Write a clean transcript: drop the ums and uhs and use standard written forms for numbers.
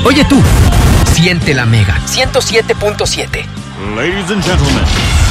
Oye tú, siente la Mega 107.7. Ladies and gentlemen,